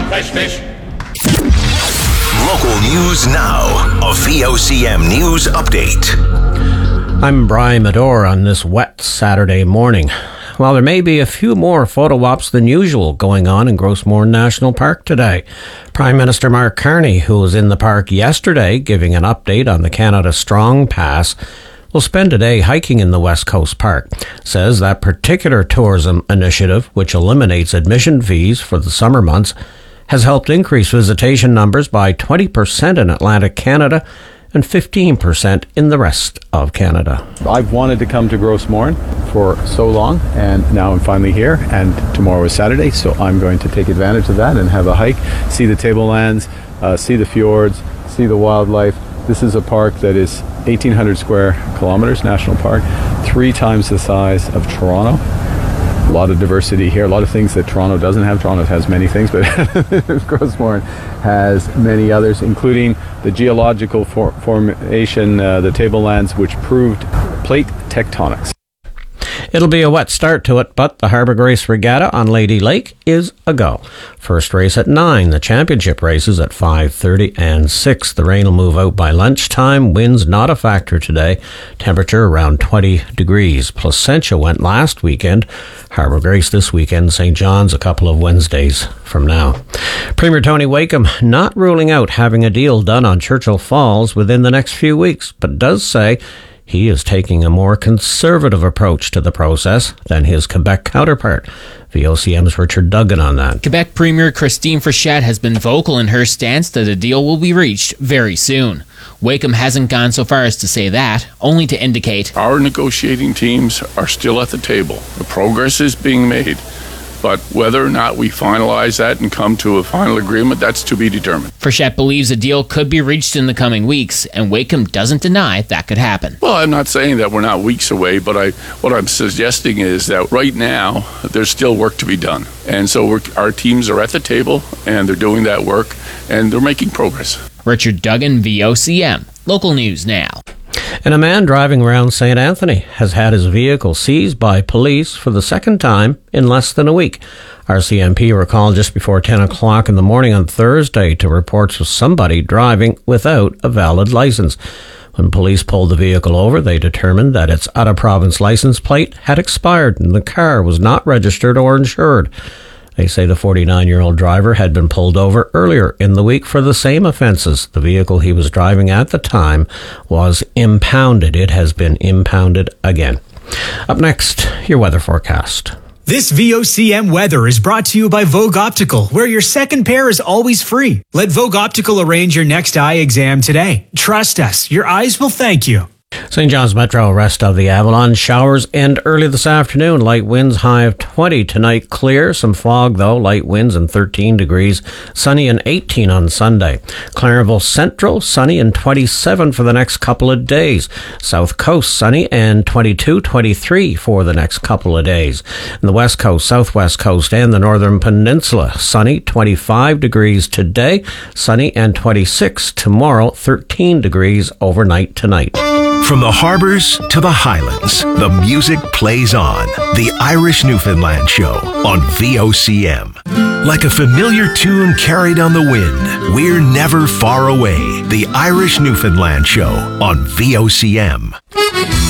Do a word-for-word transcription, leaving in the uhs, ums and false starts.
Fresh fish. Local news now. A V O C M News Update. I'm Brian Medore on this wet Saturday morning. While there may be a few more photo ops than usual going on in Grossmoor National Park today, Prime Minister Mark Carney, who was in the park yesterday giving an update on the Canada Strong Pass, will spend a day hiking in the West Coast Park. Says that particular tourism initiative, which eliminates admission fees for the summer months, has helped increase visitation numbers by twenty percent in Atlantic Canada and fifteen percent in the rest of Canada. I've wanted to come to Grossmoor for so long, and now I'm finally here, and tomorrow is Saturday, so I'm going to take advantage of that and have a hike, see the tablelands, uh, see the fjords, see the wildlife. This is a park that is eighteen hundred square kilometers, national park, three times the size of Toronto. A lot of diversity here, a lot of things that Toronto doesn't have. Toronto has many things, but Grossmoor has many others, including the geological for- formation, uh, the tablelands, which proved plate tectonics. It'll be a wet start to it, but the Harbour Grace Regatta on Lady Lake is a go. First race at nine, the championship races at five thirty and six. The rain will move out by lunchtime. Winds not a factor today. Temperature around twenty degrees. Placentia went last weekend. Harbour Grace this weekend. Saint John's a couple of Wednesdays from now. Premier Tony Wakeham not ruling out having a deal done on Churchill Falls within the next few weeks, but does say he is taking a more conservative approach to the process than his Quebec counterpart. V O C M's Richard Duggan on that. Quebec Premier Christine Frechette has been vocal in her stance that a deal will be reached very soon. Wakeham hasn't gone so far as to say that, only to indicate our negotiating teams are still at the table. The progress is being made. But whether or not we finalize that and come to a final agreement, that's to be determined. Frechette believes a deal could be reached in the coming weeks, and Wakeham doesn't deny that could happen. Well, I'm not saying that we're not weeks away, but I, what I'm suggesting is that right now, there's still work to be done. And so we're, our teams are at the table, and they're doing that work, and they're making progress. Richard Duggan, V O C M. Local news now. And a man driving around Saint Anthony has had his vehicle seized by police for the second time in less than a week. R C M P recalled just before ten o'clock in the morning on Thursday to reports of somebody driving without a valid license. When police pulled the vehicle over, they determined that its out-of-province license plate had expired and the car was not registered or insured. They say the forty-nine-year-old driver had been pulled over earlier in the week for the same offences. The vehicle he was driving at the time was impounded. It has been impounded again. Up next, your weather forecast. This V O C M weather is brought to you by Vogue Optical, where your second pair is always free. Let Vogue Optical arrange your next eye exam today. Trust us, your eyes will thank you. Saint John's Metro, rest of the Avalon. Showers end early this afternoon. Light winds, high of twenty. Tonight clear. Some fog though. Light winds and thirteen degrees. Sunny and eighteen on Sunday. Clarenville Central, sunny and twenty-seven for the next couple of days. South Coast, sunny and twenty-two, twenty-three for the next couple of days. In the West Coast, Southwest Coast and the Northern Peninsula, sunny, twenty-five degrees today. Sunny and twenty-six tomorrow. thirteen degrees overnight tonight. From the harbors to the highlands, the music plays on. The Irish Newfoundland Show on V O C M. Like a familiar tune carried on the wind, we're never far away. The Irish Newfoundland Show on V O C M.